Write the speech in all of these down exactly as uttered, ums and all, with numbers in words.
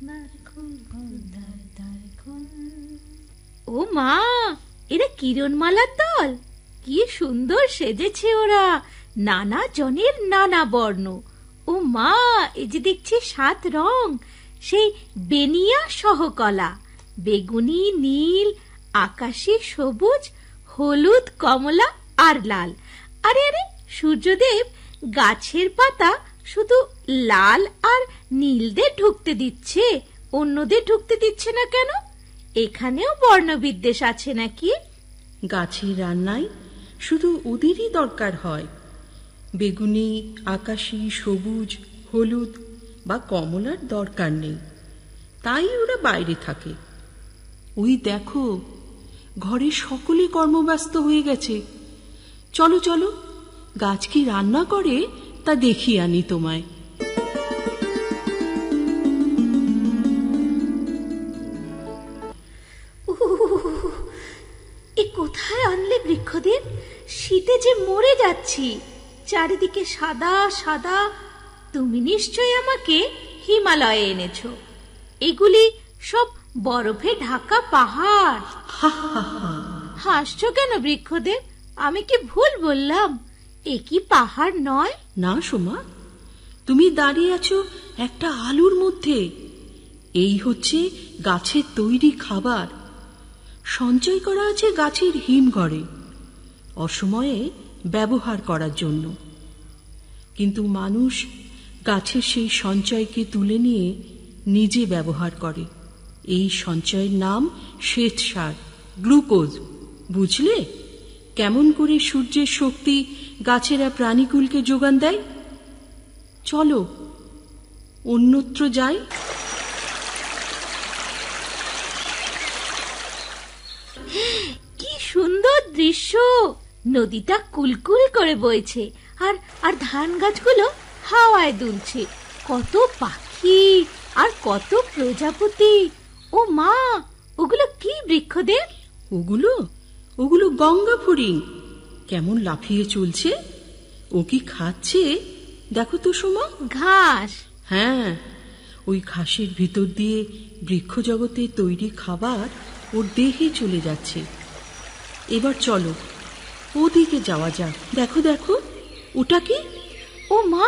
ও মা, এরা কিরণমালার দল, কি সুন্দর সেজেছে ওরা, নানা জনের নানা বর্ণ। ও মা, এই যে দেখছি সাত রং, সেই বেনিয়া সহকলা, বেগুনি, নীল, আকাশী, সবুজ, হলুদ, কমলা আর লাল। আরে আরে, সূর্যদেব গাছের পাতা শুধু লাল আর নীলদের ঢুকতে দিচ্ছে, অন্যদের ঢুকতে দিচ্ছে না কেন? এখানেও বর্ণবিদ্বেষ আছে নাকি? গাছের রান্নায় শুধু ওদেরই দরকার হয়, বেগুনি, আকাশী, সবুজ, হলুদ বা কমলার দরকার নেই, তাই ওরা বাইরে থাকে। ওই দেখো, ঘরে সকলে কর্মব্যস্ত হয়ে গেছে। চলো চলো, গাছ কি রান্না করে তা দেখিয়ে আনি তোমায়। এ কোথায় আনলে বৃক্ষদেব? শীতে যে মরে যাচ্ছি, চারিদিকে সাদা সাদা। তুমি নিশ্চয়ই আমাকে হিমালয়ে এনেছো। এগুলি সব বরফে ঢাকা পাহাড়। হাসছো কেন বৃক্ষদেব? আমি কি ভুল বললাম? এ কি পাহাড় নয়? না সোমা, তুমি দাঁড়িয়ে আছো একটা আলুর মধ্যে। এই হচ্ছে গাছের তৈরি খাবার, সঞ্চয় করা আছে গাছের হিমঘরে, অসময়ে ব্যবহার করার জন্য। কিন্তু মানুষ গাছের সেই সঞ্চয়কে তুলে নিয়ে নিজে ব্যবহার করে। এই সঞ্চয়ের নাম শ্বেত সার, গ্লুকোজ। বুঝলে কেমন করে সূর্যের শক্তি গাছেরা প্রাণীকুলকে যোগান দেয়? চলো অন্যত্র যাই। কি সুন্দর দৃশ্য! নদীটা কুলকুল করে বইছে, আর আর ধান গাছগুলো হাওয়ায় দুলছে। কত পাখি আর কত প্রজাপতি! ও মা, ওগুলো কি বৃক্ষদেব? ওগুলো ওগুলো গঙ্গা ফড়িং। কেমন লাফিয়ে চলছে! ও কি খাচ্ছে দেখো তো সোমা। ঘাস। হ্যাঁ, ওই ঘাসের ভিতর দিয়ে বৃক্ষ জগতে তৈরি খাবার ওর দেহে চলে যাচ্ছে। এবার চলো ওদিকে যাওয়া যাক। দেখো দেখো, ওটা কি? ও মা,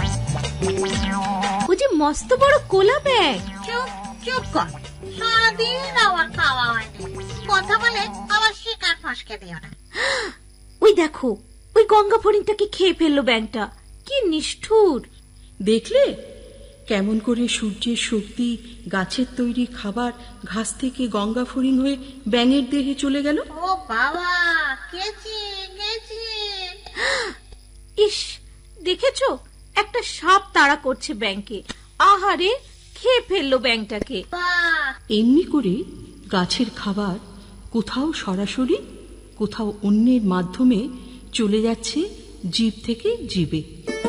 ও যে মস্ত বড় কোলা ব্যাগ। চুপ চুপ কর, সারাদিন আমার খাওয়া হয়নি, কথা বলে আবার শিকার ফসকে দিও না। ওই দেখো, ওই গঙ্গা ফড়িংটাকে খেয়ে ফেললো ব্যাংকটা। কি নিষ্ঠুর! দেখলে কেমন করে সূর্যের শক্তি গাছের তৈরি খাবার ঘাস থেকে গঙ্গা ফড়িং হয়ে ব্যাঙের দেহে চলে গেল। ও বাবা, গেছি গেছি। ইস, দেখেছো, একটা সাপ তাড়া করছে ব্যাংকে। আহারে, খেয়ে ফেললো ব্যাংটাকে। এমনি করে গাছের খাবার কোথাও সরাসরি, কোথাও অন্যের মাধ্যমে চলে যাচ্ছে জীব থেকে জীবে।